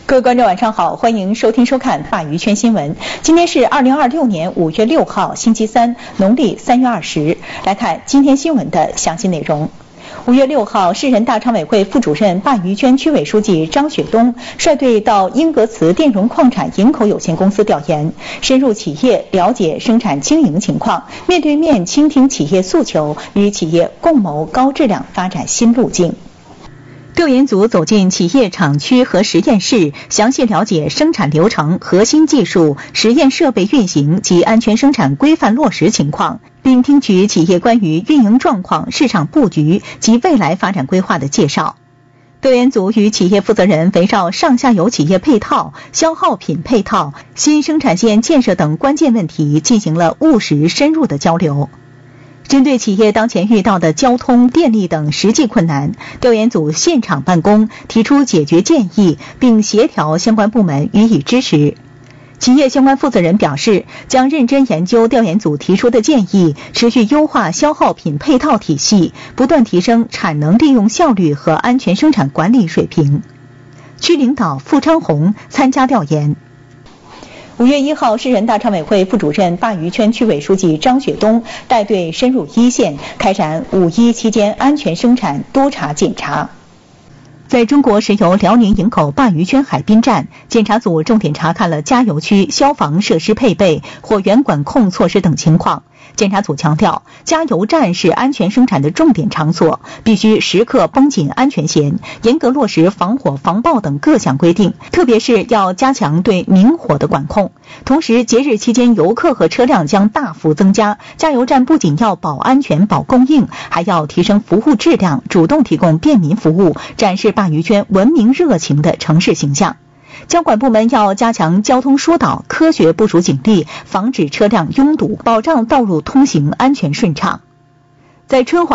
各位观众晚上好，欢迎收听收看鲅鱼圈新闻。今天是2026年5月6号星期三，农历3月20。来看今天新闻的详细内容。5月6号，市人大常委会副主任、鲅鱼圈区委书记张雪东率队到英格茨电容矿产营口有限公司调研，深入企业了解生产经营情况，面对面倾听企业诉求，与企业共谋高质量发展新路径。调研组走进企业厂区和实验室，详细了解生产流程、核心技术、实验设备运行及安全生产规范落实情况，并听取企业关于运营状况、市场布局及未来发展规划的介绍。调研组与企业负责人围绕上下游企业配套、消耗品配套、新生产线建设等关键问题进行了务实深入的交流。针对企业当前遇到的交通、电力等实际困难，调研组现场办公，提出解决建议，并协调相关部门予以支持。企业相关负责人表示，将认真研究调研组提出的建议，持续优化消耗品配套体系，不断提升产能利用效率和安全生产管理水平。区领导付昌红参加调研。5月1号，市人大常委会副主任、鲅鱼圈区委书记张雪东带队深入一线，开展5·1期间安全生产督查检查。在中国石油辽宁营口鲅鱼圈海滨站，检查组重点查看了加油区消防设施配备、火源管控措施等情况。检查组强调，加油站是安全生产的重点场所，必须时刻绷紧安全弦，严格落实防火防爆等各项规定，特别是要加强对明火的管控。同时，节日期间游客和车辆将大幅增加，加油站不仅要保安全、保供应，还要提升服务质量，主动提供便民服务，展示鲅鱼圈文明热情的城市形象。交管部门要加强交通疏导，科学部署警力，防止车辆拥堵，保障道路通行安全顺畅。在春华